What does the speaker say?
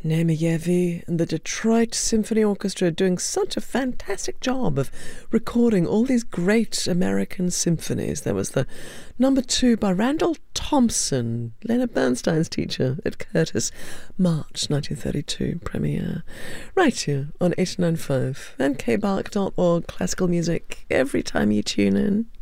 Nemiyevi and the Detroit Symphony Orchestra doing such a fantastic job of recording all these great American symphonies. There was the number 2 by Randall Thompson, Leonard Bernstein's teacher at Curtis, March 1932 premiere. Right here on 895 and kbark.org, classical music every time you tune in.